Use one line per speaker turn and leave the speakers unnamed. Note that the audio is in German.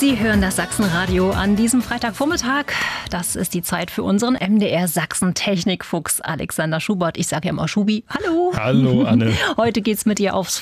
Sie hören das Sachsenradio an diesem Freitagvormittag. Das ist die Zeit für unseren MDR Sachsen-Technikfuchs Alexander Schubert. Ich sage ja immer Schubi. Hallo.
Hallo, Anne.
Heute geht's mit dir aufs